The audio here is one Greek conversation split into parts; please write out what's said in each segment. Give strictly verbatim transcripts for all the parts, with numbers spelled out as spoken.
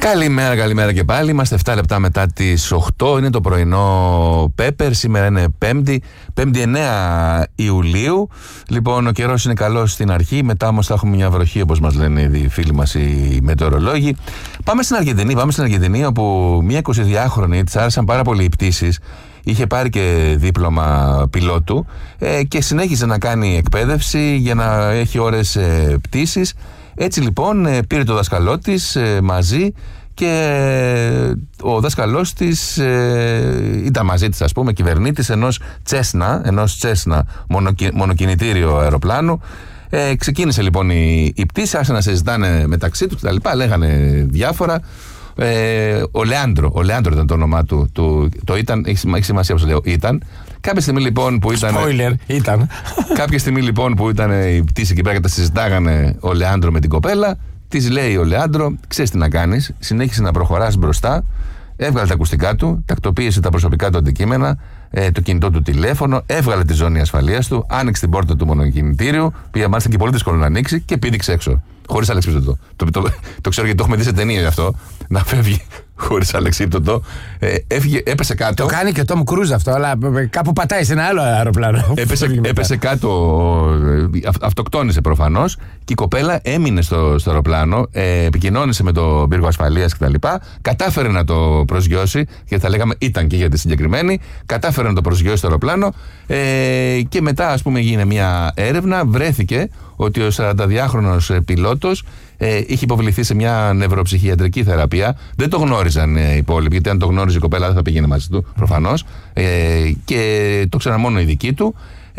Καλημέρα, καλημέρα και πάλι. Είμαστε εφτά λεπτά μετά τις οκτώ. Είναι το πρωινό Πέπερ. Σήμερα είναι Πέμπτη, Πέμπτη εννέα Ιουλίου. Λοιπόν, ο καιρός είναι καλός στην αρχή. Μετά όμως θα έχουμε μια βροχή, όπως μας λένε οι φίλοι μας οι μετεωρολόγοι. Πάμε στην Αργεντινή. Πάμε στην Αργεντινή, όπου μια εικοσιδυάχρονη της άρεσαν πάρα πολύ οι πτήσεις. Είχε πάρει και δίπλωμα πιλότου ε, και συνέχισε να κάνει εκπαίδευση για να έχει ώρες ε, πτήσεις. Έτσι λοιπόν πήρε το δάσκαλό της ε, μαζί και ο δάσκαλός της ε, ήταν μαζί της, ας πούμε, κυβερνήτης ενός Τσέσνα, ενός Τσέσνα μονοκι, μονοκινητήριο αεροπλάνου. Ε, ξεκίνησε λοιπόν η, η πτήση, άρχισαν να συζητάνε μεταξύ τους κτλ. Λέγανε διάφορα. Ε, ο Λεάντρο, ο Λεάντρο ήταν το όνομά του, του το ήταν, έχει, έχει σημασία όπως λέω, ήταν. Κάποια στιγμή λοιπόν που ήταν. Spoiler, ήταν. Κάποια στιγμή λοιπόν που ήταν η πτήση εκεί πέρα και τα συζητάγανε ο Λεάντρο με την κοπέλα, της λέει ο Λεάντρο: ξέρεις τι να κάνεις, συνέχισε να προχωράς μπροστά. Έβγαλε τα ακουστικά του, τακτοποίησε τα προσωπικά του αντικείμενα, ε, το κινητό του τηλέφωνο, έβγαλε τη ζώνη ασφαλείας του, άνοιξε την πόρτα του μονοκινητήριου, πήγε μάλιστα και πολύ δύσκολο να ανοίξει και πήδηξε έξω. Χωρίς αλεξίπτωτο. Το, το, το, το ξέρω γιατί το έχουμε δει σε ταινία γι' αυτό. Να φεύγει χωρίς αλεξίπτωτο. Ε, έφυγε, έπεσε κάτω. Το κάνει και ο Τόμ Κρούζ αυτό, αλλά κάπου πατάει σε ένα άλλο αεροπλάνο. Έπεσε, έπεσε κάτω, αυ, αυτοκτόνησε προφανώς, και η κοπέλα έμεινε στο, στο αεροπλάνο, ε, επικοινώνησε με το πύργο ασφαλείας κτλ. Κατάφερε να το προσγειώσει, και θα λέγαμε ήταν και για τη συγκεκριμένη. Κατάφερε να το προσγειώσει στο αεροπλάνο ε, και μετά, ας πούμε, έγινε μια έρευνα. Βρέθηκε ότι ο σαρανταδυάχρονος πιλότος ε, είχε υποβληθεί σε μια νευροψυχιατρική θεραπεία. Δεν το γνώριζαν ε, οι υπόλοιποι, γιατί αν το γνώριζε η κοπέλα δεν θα πήγαινε μαζί του, προφανώς. Ε, και το ξέραν μόνο οι δικοί του.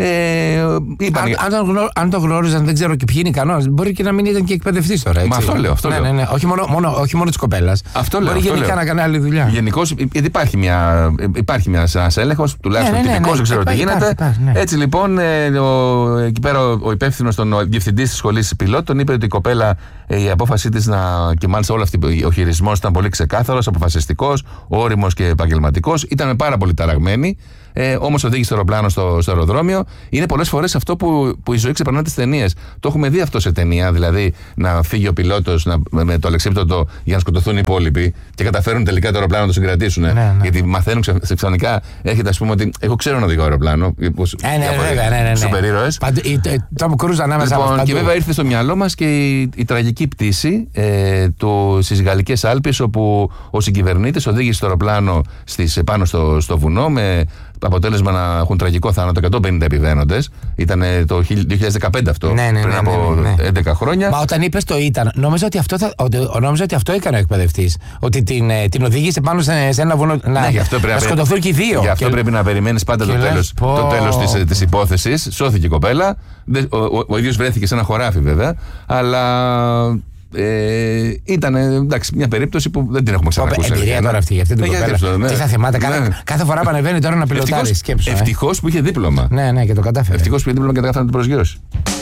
Ε, είπαν... αν, αν, το γνω, αν το γνώριζαν, δεν ξέρω και ποιοι είναι ικανός. Μπορεί και να μην ήταν και εκπαιδευτής τώρα. Έτσι. Μα αυτό λέω. Αυτό ναι, λέω. Ναι, ναι. Όχι μόνο, μόνο, όχι μόνο της κοπέλας. Αυτό λέω. Μπορεί αυτό γενικά λέω. να κάνει άλλη δουλειά. Γενικώς υπάρχει μια, υπάρχει μια, ένας έλεγχος, τουλάχιστον ναι, ναι, τυπικός, ναι, δεν ξέρω τι υπάρχει, γίνεται. υπάρχει, ναι. Έτσι λοιπόν, ε, ο, εκεί πέρα ο, ο υπεύθυνος, ο διευθυντής της σχολής πιλότων, είπε ότι η κοπέλα, ε, η απόφασή της να. Και μάλιστα όλο αυτή, ο χειρισμός ήταν πολύ ξεκάθαρος, αποφασιστικός, όριμος και επαγγελματικός. Ήταν πάρα πολύ ταραγμένη. Ε, όμως οδήγησε το αεροπλάνο στο, στο αεροδρόμιο. Είναι πολλές φορές αυτό που, που η ζωή ξεπερνά τις ταινίες. Το έχουμε δει αυτό σε ταινία, δηλαδή να φύγει ο πιλότος να, με το αλεξίπτωτο για να σκοτωθούν οι υπόλοιποι και καταφέρουν τελικά το αεροπλάνο να το συγκρατήσουν. Ναι, ναι. Γιατί μαθαίνουν ξαφνικά, έρχεται, ας πούμε, ότι εγώ ξέρω να οδηγώ αεροπλάνο. Ε, ναι, βέβαια, ναι, ναι. Σούπερ ήρωες. Τόμ Κρούζ ανάμεσα λοιπόν, από και βέβαια ήρθε στο μυαλό μας και η, η τραγική πτήση ε, του, στις Γαλλικές Άλπεις, όπου ο συγκυβερνήτης οδήγησε το αεροπλάνο στις, πάνω στο, στο βουνό, με αποτέλεσμα να έχουν τραγικό θάνατο εκατόν πενήντα επιβαίνοντες. Ήταν το δύο χιλιάδες δεκαπέντε αυτό, ναι, ναι, πριν ναι, από ναι, ναι. έντεκα χρόνια. Μα όταν είπες το ήταν, νόμιζα ότι αυτό, θα, ότι, νόμιζα ότι αυτό έκανε ο εκπαιδευτής. Ότι την, την οδήγησε πάνω σε, σε ένα βουνό. Να, ναι, να σκοτωθούν και οι δύο. Γι' αυτό και... πρέπει να περιμένεις πάντα το τέλος, το τέλος της, της υπόθεσης. Σώθηκε η κοπέλα. Ο, ο, ο ίδιος βρέθηκε σε ένα χωράφι βέβαια. Αλλά. Ε, ήταν εντάξει, μια περίπτωση που δεν την έχουμε ξανακούσει. Εμπειρία τώρα αυτή για αυτή την κοπέλα. Ναι. Τι θα θυμάται, ναι. κάθε, κάθε φορά που ανεβαίνει τώρα να πιλοτάρει. Ευτυχώς που είχε δίπλωμα. Ναι, ναι, και το κατάφερε. Ευτυχώς που είχε δίπλωμα και τα κατάφερε να την προσγειώσει.